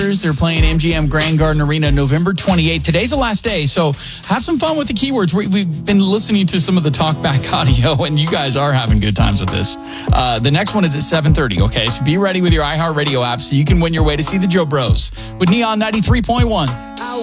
They're playing MGM Grand Garden Arena November 28th. Today's the last day, so have some fun with the keywords. We've been listening to some of the talkback audio, and you guys are having good times with this. The next one is at 7:30, okay? So be ready with your iHeartRadio app so you can win your way to see the Joe Bros with Neon 93.1.